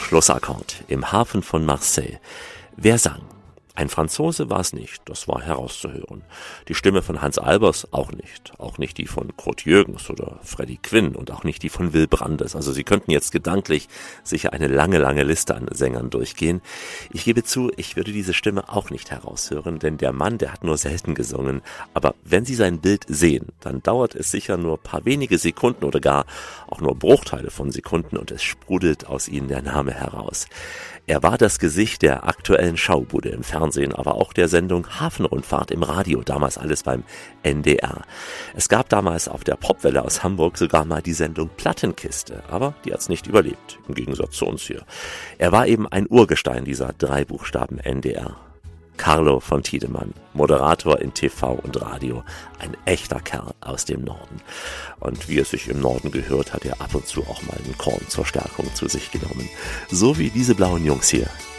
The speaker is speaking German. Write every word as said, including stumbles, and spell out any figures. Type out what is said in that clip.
Schlussakkord im Hafen von Marseille. Wer sang? Ein Franzose war es nicht, das war herauszuhören. Die Stimme von Hans Albers auch nicht. Auch nicht die von Kurt Jürgens oder Freddie Quinn und auch nicht die von Will Brandes. Also Sie könnten jetzt gedanklich sicher eine lange, lange Liste an Sängern durchgehen. Ich gebe zu, ich würde diese Stimme auch nicht heraushören, denn der Mann, der hat nur selten gesungen. Aber wenn Sie sein Bild sehen, dann dauert es sicher nur ein paar wenige Sekunden oder gar auch nur Bruchteile von Sekunden und es sprudelt aus Ihnen der Name heraus. Er war das Gesicht der aktuellen Schaubude im Fernsehen, aber auch der Sendung Hafenrundfahrt im Radio, damals alles beim N D R. Es gab damals auf der Popwelle aus Hamburg sogar mal die Sendung Plattenkiste, aber die hat's nicht überlebt, im Gegensatz zu uns hier. Er war eben ein Urgestein dieser drei Buchstaben N D R. Carlo von Tiedemann, Moderator in T V und Radio, ein echter Kerl aus dem Norden. Und wie es sich im Norden gehört, hat er ab und zu auch mal einen Korn zur Stärkung zu sich genommen. So wie diese blauen Jungs hier.